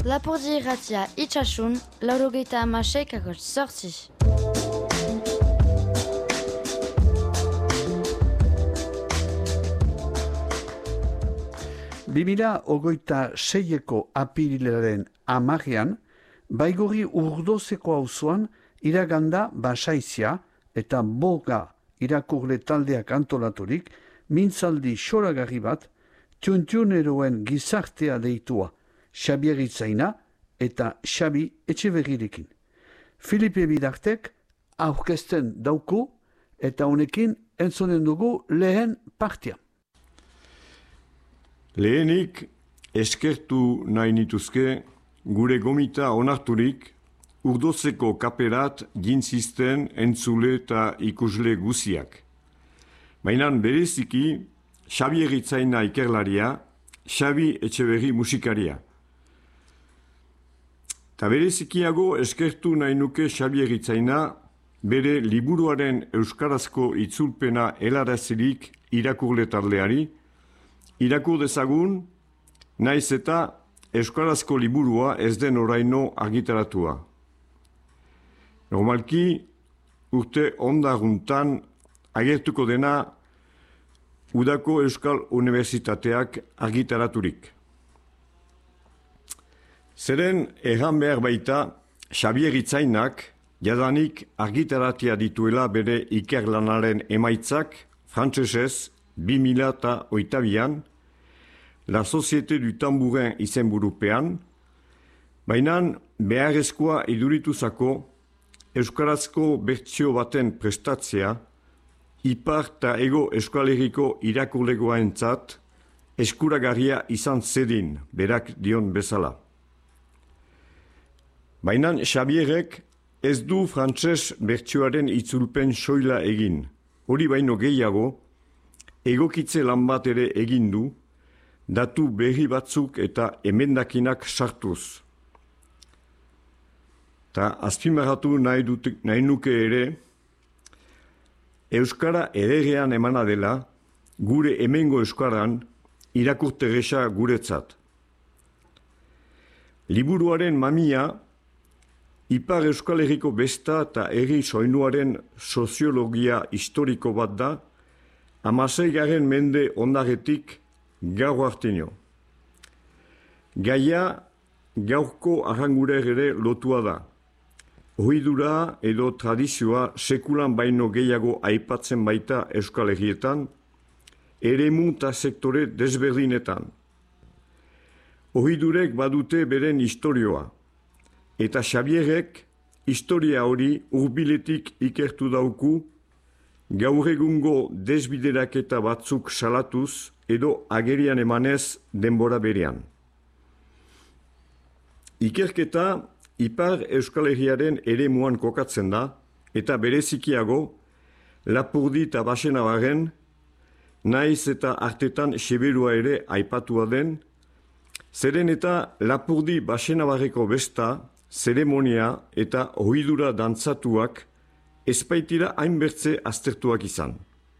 Lapurdi irratia itxasun, 96,8. Bimila hogeita seieko apirilaren 10ean, Baigorri Urdozeko auzoan iraganda Basaizia eta Boga irakurle taldeak antolaturik mintzaldi xoragarri bat tioneroen gizartea deitua Xabier Itzaina eta Xabi Etxeberrirekin. Filipe Bidartek aurkezten dauku eta honekin entzonen dugu lehen partia. Lehenik eskertu nahi nituzke gure gomita onarturik Urdozeko kaperat gintzisten entzule eta ikusle guziak. Baina bereziki Xabier Itzaina ikerlaria, Xabi Etxeberri musikaria. Ta berezikiago eskertu nahi nuke Xabier Itzaina bere liburuaren euskarazko itzulpena helarazirik irakurle taldeari, irakur dezagun, naiz eta euskarazko liburua ez den oraino argitaratua. Normalki, urte ondaruntan agertuko dena Udako Euskal Unibertsitateak argitaraturik. Zeren erran behar baita, Xabier Itzainak jadanik argitaratia dituela bere ikerlanaren emaitzak frantsesez 2008an, La Société du Tambourin izenburupean, baina beharrezkoa idurituzako euskarazko bertsio baten prestatzea, Ipar eta Ego Euskal Herriko irakurlegoarentzat eskuragarria izan zedin, berak dion bezala. Baina Xabierrek ez du frantses bertsioaren itzulpen soila egin, hori baino gehiago, egokitze lan bat ere egin du, datu berri batzuk eta emendakinak sartuz. Ta azpimarratu nahi nuke ere, Euskara ederrean emana dela, gure hemengo euskaran irakurterresa guretzat. Liburuaren mamia, Ipar Euskal Herriko besta eta herri soinuaren soziologia historiko bat da, 16. mende ondaretik gaur arteno. Gaia gaurko arrangurer ere lotua da. Ohidura edo tradizioa sekulan baino gehiago aipatzen baita Euskal Herrietan, eremu eta sektore desberdinetan. Ohidurek badute beren historioa, eta Xabierrek historia hori hurbiletik ikertu dauku, gaur egungo desbideraketa batzuk salatuz edo agerian emanez denbora berean. Ikerketa Ipar Euskal Herriaren eremuan kokatzen da, eta berezikiago, Lapurdi eta Baxenabarren, naiz eta artetan Seberua ere aipatua den, zeren eta Lapurdi Baxenabarreko besta, zeremonia eta ohidura dantzatuak ezpaitira hainbertze aztertuak izan.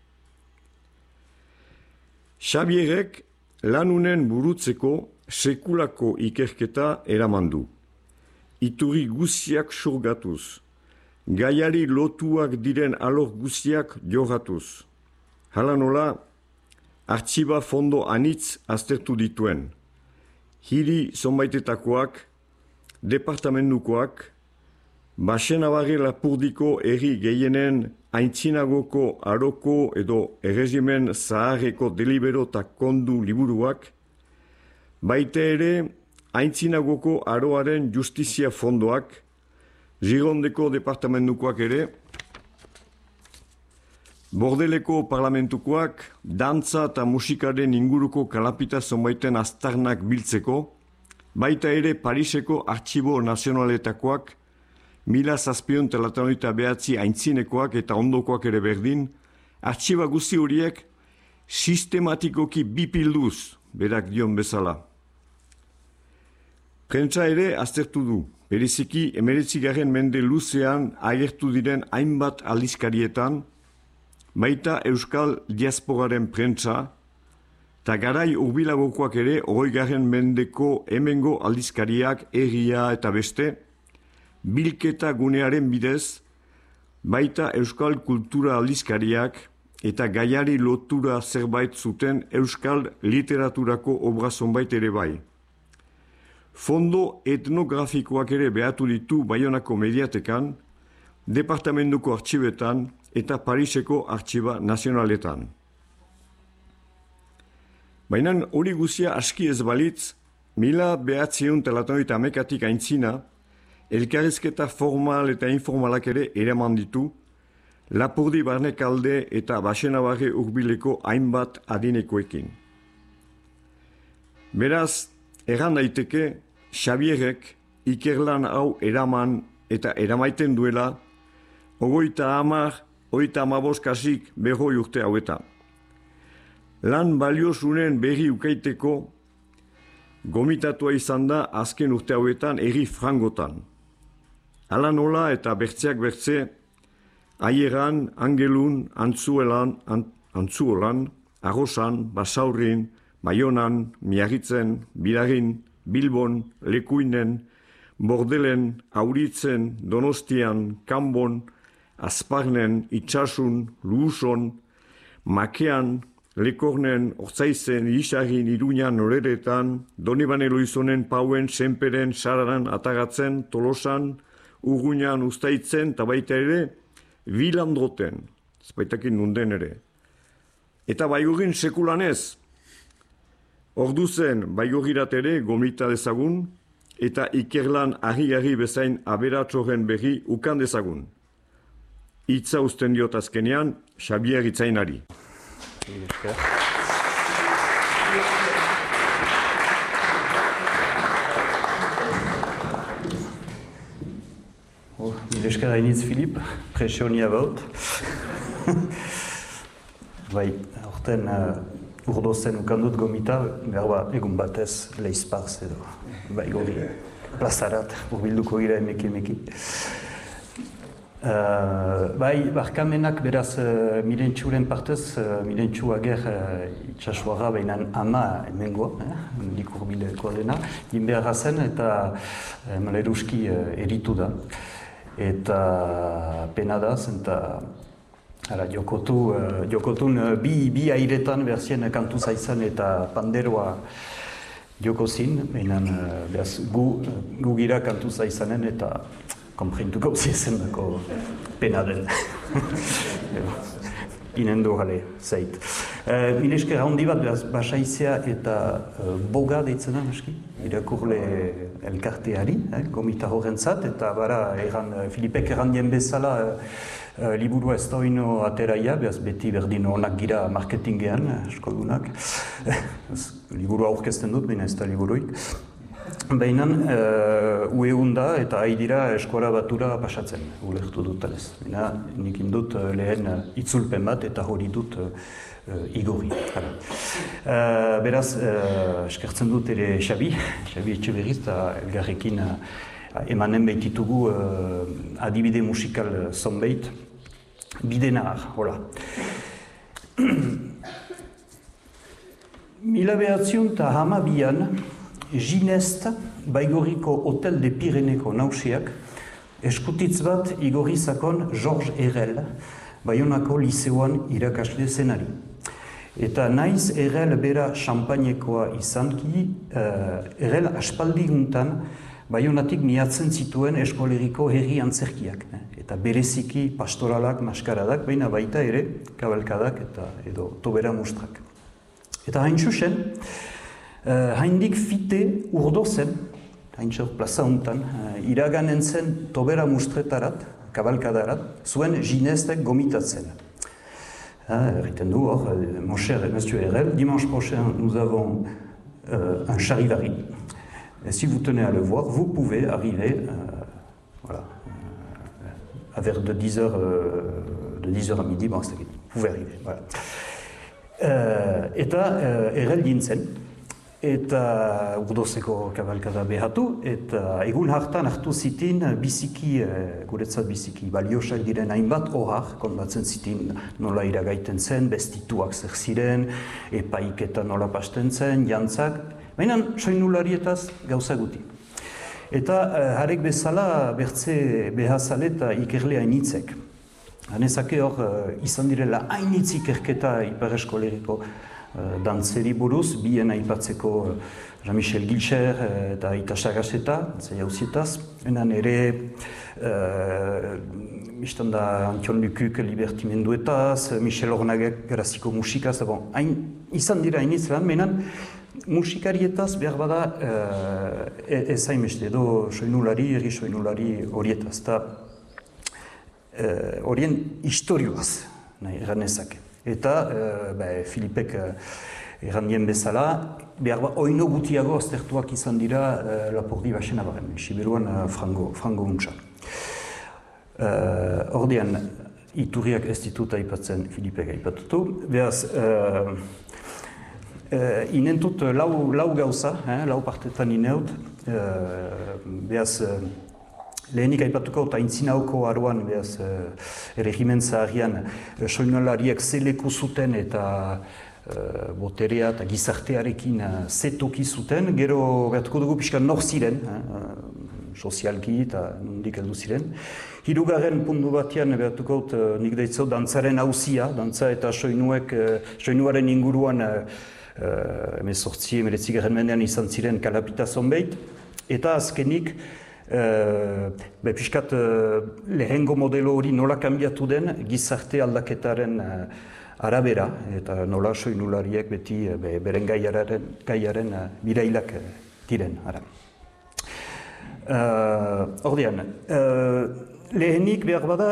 Xabierrek lanunen burutzeko sekulako ikerketa eraman du. Iturri guziak surgatuz, gaiari lotuak diren alor guziak jorratuz. Hala nola, artxiba fondo anitz aztertu dituen. Hiri zonbaitetakoak, departamentukoak, Baxenabarre Lapurdiko herri gehienen aintzinagoko aroko edo erregimen zaharreko delibero eta kondu liburuak, baita ere aintzinagoko aroaren justizia fondoak, Girondeko departamentukoak ere, Bordeleko parlamentukoak, dantza eta musikaren inguruko kalapita zonbaiten aztarnak biltzeko, baita ere Pariseko artxibo nazionaletakoak, 1789 aintzinekoak eta ondokoak ere berdin, artxiba guzti horiek sistematikoki bipilduz, berak dion bezala. Prentsa ere aztertu du, bereziki 19. mende luzean agertu diren hainbat aldizkarietan, baita Euskal diasporaren prentsa, eta garai hurbilagokoak ere 20. mendeko hemengo aldizkariak, Herria eta beste, bilketa gunearen bidez, baita euskal kultura aldizkariak eta gaiari lotura zerbait zuten euskal literaturako obra zonbait ere bai. Fondo etnografikoak ere behatu ditu Baionako mediatekan, departamentuko artxibetan eta Pariseko artxiba nazionaletan. Baina hori guzia aski ez balitz, 1980 aintzina, elkarrizketa formal eta informalak ere eraman ditu, Lapurdi Barnekalde eta Baxenabarre hurbileko hainbat adinekoekin. Beraz, erran daiteke, Xabierrek ikerlan hau eraman eta eramaiten duela, 35 kasik 100 urte hauetan. Lan baliosunen berri ukaiteko, gomitatua izan da azken urte hauetan herri frangotan. Hala nola eta bertzeak bertze, Aieran, Angelun, Antzuolan, Arrosan, Basaurin, Baionan, Miarritzen, Bidarin, Bilbon, Lekuinen, Bordelen, Auritzen, Donostian, Kanbon, Azparnen, Itxasun, Luuson, Makean, Lekornen, Orzaizen, Ixarrin, Iruñan, Noreretan, Donibane Loizonen, Pauen, Senperen, Sararan, Atagatzen, Tolosan, Urruñan, Uztaitzen, eta baita ere, Bilandroten, ezbaitakin nunden ere. Eta Baigorrin sekulanez, ordu zen Baigorrirat ere gomita dezagun, eta ikerlan argi bezain aberatsoren berri ukan dezagun. Hitza uzten diot azkenean, Xabier Itzainari. Milesker hainitz, Filip, presionia baut. Bai, horten urdozen ukandut gomita, berba egun batez leizparz edo. Bai, gori, plazarat, urbilduko gira emeki. Bai, barkamenak beraz Milentxuren partez, Milentxu ager itxasuara behinan ama hemengoa, nik urbileko dena, inbeharra zen eta maleruski eritu da. Eta pena da, eta jokotun bi airetan berzien kantu zaizan eta panderoa jokozin, behinan gu gira kantu zaizanen eta konprintuko ziezen dako pena den. Inendu gale, zait. Milesker handi bat, basaizea eta boga deitzen da, irakurle elkarteari, gomita horrentzat, eta bara, Filipek errandien bezala, liburua ez da oino ateraia, beti berdin onak gira marketingean, eskoldunak. Liburua aurkezten dut, baina ez da liburuik. Behinan, uegun da eta haidira eskola batura pasatzen, ulertu dutanez. Nik indut lehen itzulpen bat eta hori dut igorri. Beraz, eskertzen dut ere Xabi Etxeberriz eta elgarrekin emanen behititugu adibide musikal zonbeit, bide nahar, hola. 1912an, Ginest, Baigorriko Hotel de Pireneko nausiak, eskutitz bat igorri zakon Georges Herel, Baionako liseoan irakasle zenari. Eta naiz Herel bera champagnekoa izanki, Herel aspaldi guntan Baionatik miatzen zituen eskoleriko herri antzerkiak. Eta bereziki pastoralak, maskaradak, baina baita ere kabalkadak eta edo tobera mustrak. Eta hain txusen, haindik fite urdo zen, haintxer plaza hontan, iraganen zen tobera mustretarat, kabalkadarat, zuen Ginestek gomitatzen. Erriten du hor, mon cher Monsieur Herel, dimanche prochain nous avons un charivari. Si vous tenez à le voir, vous pouvez arriver à vers de 10h à midi, bon, vous pouvez arriver. Voilà. Eta Herel gintzen, eta urdozeko kabalkada behatu, eta egun hartan hartu zitin biziki, guretzat biziki baliosak diren hainbat ohar, kondatzen zitin nola iragaiten zen, bestituak zer ziren, epaiketa nola pasten zen, jantzak, baina soinularietaz gauza guti. Eta harek bezala bertze behazale eta ikerle hainitzek. Hanezake hor izan direla hainitz ikerketa Ipar Eskolegiko dantzeri buruz, bien aipatzeko Jean-Michel Gilcher eta Ita Sagaseta, zei hausietaz. Enan ere, biztan da Antion Lukuk libertimenduetaz, Michel Ornagek graziko musikaz, bon, izan dira hainitz lan, menan musikarietaz behar bada ez hainbeste, edo soinulari, erri soinulari horietaz, eta horien historioaz, nahi, eranezake. Eta Filipek errandien bezala, behar ba, oino gutiago aztertuak izan dira Lapordi baxena baren, Siberuan frango untsa. Ordean, iturriak ez ditut aipatzen Filipek aipatutu, behaz, inentut lau gauza, lau partetan ineut, behaz, lehenik aipatuko eta intzinauko aruan, behaz, erregimen zaharrian, soinolariek zeleku zuten eta boterea eta gizartearekin zetoki zuten, gero gatuko dugu pixka nor ziren, sozialki eta nondik heldu ziren. Hirugarren puntu batean behatuko nik deitzo dantzaren hauzia, dantza eta soinuaren inguruan 19 mendean izan ziren kalapita zonbeit, eta azkenik piskat lehengo modelo hori nola kanbiatu den gizarte aldaketaren arabera, eta nola soinulariek beti beren gaiaren birailak diren. Ordean, lehenik behar bada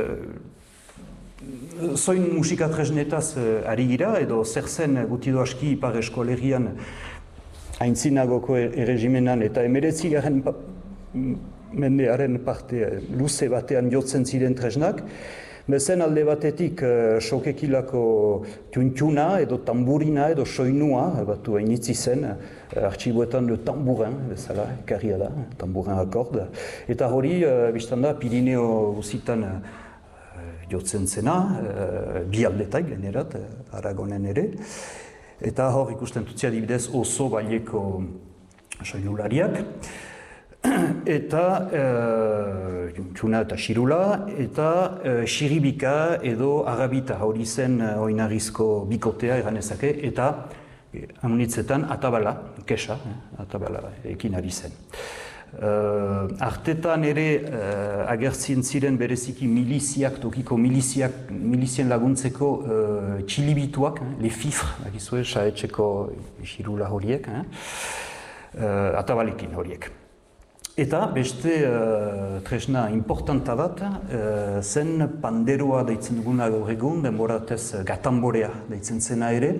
soin musika tresnetaz ari gira, edo zer zen gutido aski Ipar Eskolegian aintzinagoko erregimenan eta 19. mendearen parte luze batean jotzen ziren tresnak, bezen alde batetik sokekilako tuntuna edo tamburina edo soinua, batu hainitzi zen, artxiboetan le tambourin, bezala, ekarria da, tambourin akord, eta hori, biztan da, Pirineo guzitan jotzen zena, bi aldetak generat, Aragonen ere, eta hor ikusten tutzia dibidez oso baileko soinulariak, eta txuna eta xirula, eta xiribika edo arabita hori zen oinarrizko bikotea eganezake, eta amunitzetan atabala, kesa, atabala ekin ari zen. Artetan ere agertzen ziren bereziki miliziak, tokiko milizien laguntzeko txilibituak, le fifre, agizue, saetxeko xirula horiek, atabalekin horiek. Eta beste tresna importanta bat zen panderoa deitzen duguna gaur egun, denboratez gatamborea deitzen zena ere,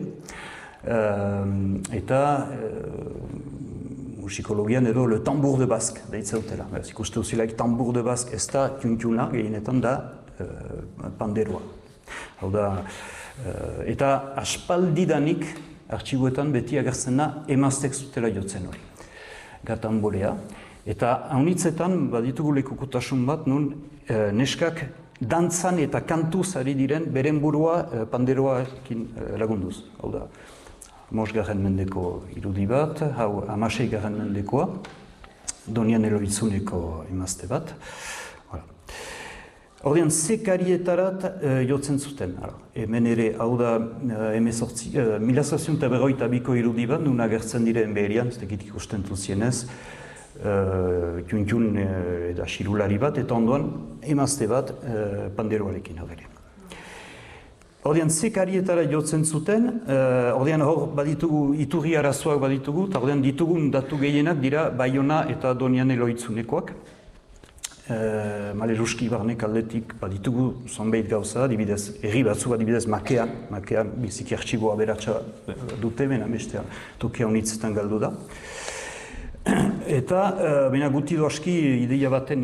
eta musikologian edo le tambour de basque deitzautela. Ikuste uzilaik tambour de basque ez da tuntuna, gehienetan da panderoa. Hau da, eta aspaldidanik artxiboetan beti agertzena emaztek zutela jotzen hori, gatamborea. Eta haunitzetan baditugu lekukutasun bat, nun neskak dantzan eta kantuz ari diren beren burua panderoarekin lagunduz. Hau da, 5. mendeko irudi bat, hau 16. mendekoa, Donian Eloitzuneko emazte bat. Ordean, zekarietarat jotzen zuten. Hemen ere, hau da, 1952ko irudi bat, nun agertzen diren beherian, ez tekit ikusten duzienez, tuntun eta xirulari bat, eta ondoan emazte bat panderoarekin horre. Ordean, zekarietara jotzen zuten, ordean hor baditugu, iturri arazoak baditugu, eta ordean ditugun datu gehienak dira Baiona eta Donian Eloitzunekoak. Maleruski barnek aldetik baditugu zonbait gauza, dibidez, erri batzu adibidez Makean biziki artxiboa beratxa dute, bena bestea tokia honitzetan galdu da. Eta, baina gutido aski ideia baten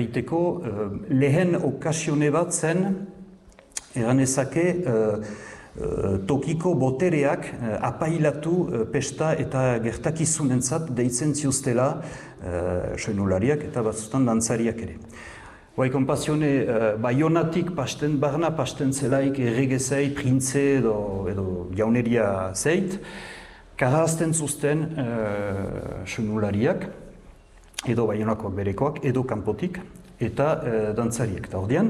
ukaiteko, lehen okasione bat zen, eganezake, tokiko botereak apailatu pesta eta gertakizunentzat deitzen ziuztela soinulariak eta batzutan dantzariak ere. Bai, konpazione, Baionatik barna pasten zelaik erregezei, printze edo jauneria zeit, karrazten zuzten soinulariak, edo Baionakoak berekoak, edo kanpotik, eta dantzariek. Eta ordean,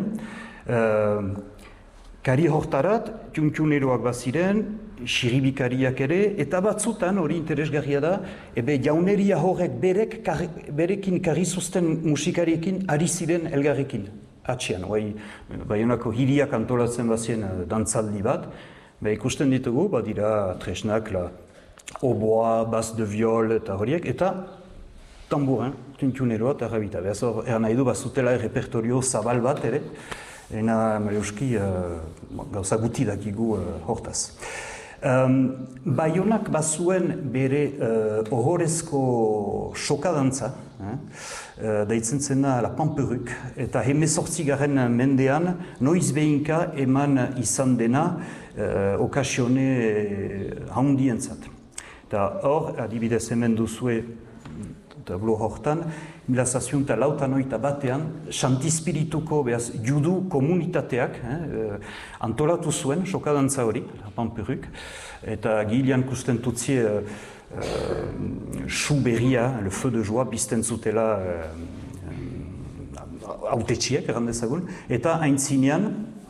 kari hortarat, txuntxuneroak baziren, xiribikariak ere, eta batzutan, hori interesgarria da, jauneria horrek berekin karrizuzten musikariekin ari ziren elgarrekin, atxean. Baionako hiriak antolatzen bazien dantzaldi bat, ikusten ditugu, badira tresnak, oboa, bas de viol eta horiek, eta tamburin, txuntxuneroa eta rabita. Beaz hor, nahi du, bazutela repertorio zabal bat ere, ena Mariuski gauza guti dakigu hortaz. Baionak bazuen bere ohorezko sokadantza, deitzen zena La Pamperuk, eta 18. mendean noiz behinka eman izan dena okasione handientzat. Eta hor, adibidez hemen duzue tablo hortan, 1908 batean, Santispirituko judu komunitateak antolatu zuen, sokadantza hori, Pamperuk, eta gilean kusten tutzie su berria, le feu de joie, bizten zutela autetxiek, errandezagun, eta haintzinean,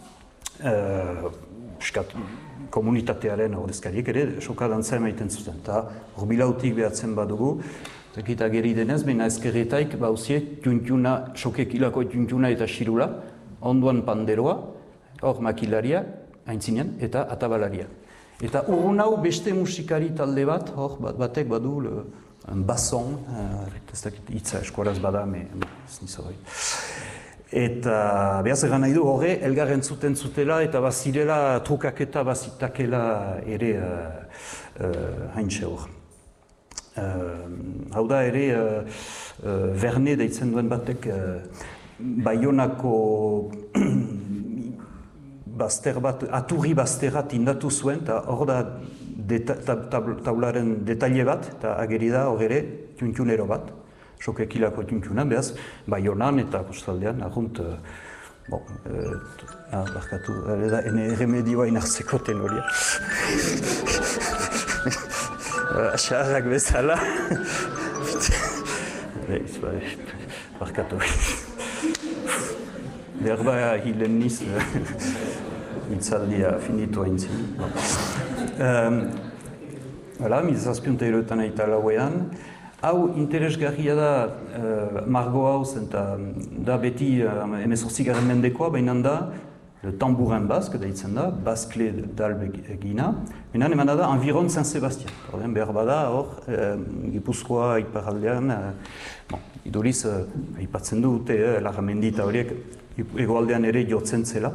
komunitatearen ordezkariek ere, sokadantza emaiten zuten. Eta horbilautik behatzen badugu, eta geri denez, baina ezkerretaik bauzie txuntxuna, sokekilako txuntxuna eta xirula, onduan panderoa, hor makilaria, haintzinean, eta atabalaria. Eta urrun hau beste musikari talde bat, hor batek badu, bason, ez dakit hitza eskuaraz bada, ez nizo hori. Eta behaz egan nahi du horre, elgarren zutela eta bazirela trukaketa bazitakela ere haintxe hor. Hau da ere, Verne deitzen duen batek Baionako bazter bat, aturri bazterrat indatu zuen, eta hor da taularen detaile bat, eta ageri da hor ere txuntxunero bat, sokekilako txuntxuna, behaz, Baionan eta kostaldean, argunt, barkatu, ene remedioa inartzeko tenoria. Xarrak bezala. Barkatu. Berba hilen niz, itzaldia finitu haintzin. Hala, 1780 lauean. Hau interesgarria da, margo hau zen, da beti 18. mendekoa, baina da, tambourin basque, deitzen da, Bascle d'Albe egina. Menan eman da, environ Saint-Sébastien. Behar bada, hor, Gipuzkoa iparaldean, iduriz, aipatzen dute, Larramendi eta horiek, egoaldean ere jotzen zela.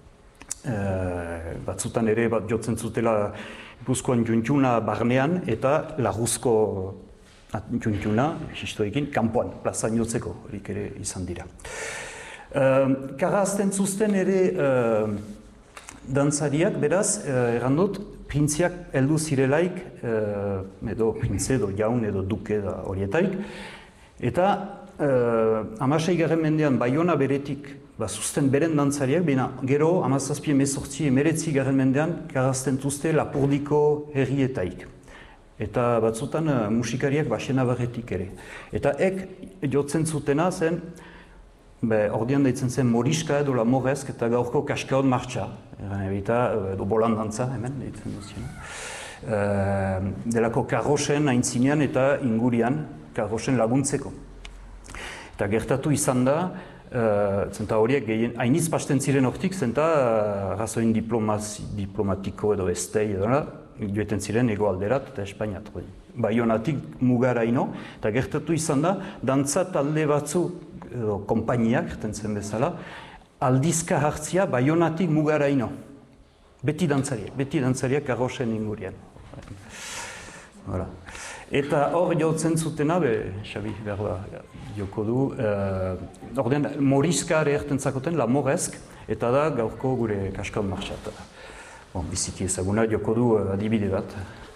Batzutan ere bat jotzen zutela Gipuzkoan txuntxuna barnean, eta Laguzko txuntxuna, historiekin, kanpoan, plazan jotzeko, horik ere izan dira. Karrazten zuzten ere dantzariak, beraz, errandot, printziak heldu zirelaik, edo printze, edo jaun, edo duke da horietaik, eta 16. mendean Baiona beretik zuzten beren dantzariak, baina gero 17-18 mendean karrazten zuzte Lapurdiko herrietaik. Eta batzutan musikariak Baxena barretik ere. Eta jotzen zutena zen, ordean deitzen zen Moriska edo La Morezk eta gaurko Kaskaon martxa. Edo bolan dantza, hemen deitzen duzien. Delako karrosen haintzinean eta ingurian karrosen laguntzeko. Eta gertatu izan da, zenta horiek hainiz pasten ziren hortik, zenta razoin diplomatiko edo estei edo joeten ziren egoalderat eta Espainiat. Baionatik mugaraino, eta gertatu izan da, dantza talde batzu edo konpainiak, erten zen bezala, aldizka hartzia Baionatik mugaraino. Beti dantzariak karrosen ingurian. Eta hor jotzen zutena, Xabi berba joko du, Moriska ere erten zakoten, La Morezk, eta da gaurko gure Kaskaon martxat. Biziki ezaguna joko du adibide bat.